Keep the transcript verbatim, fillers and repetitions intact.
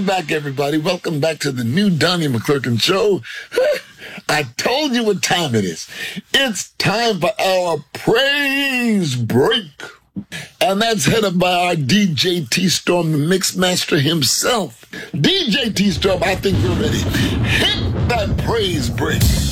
Back, everybody. Welcome back to the new Donnie McClurkin Show. I told you what time it is. It's time for our praise break. And that's headed by our D J T-Storm, the mix master himself. D J T-Storm, I think we're ready. Hit that praise break.